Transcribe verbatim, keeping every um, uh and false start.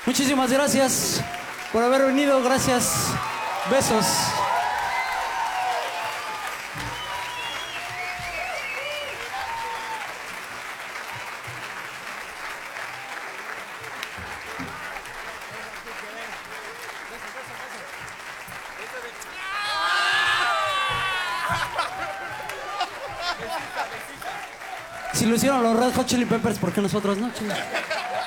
Muchísimas gracias por haber venido, gracias. Besos. Si lo hicieron los Red Hot Chili Peppers, ¿por qué nosotros no? Chinga.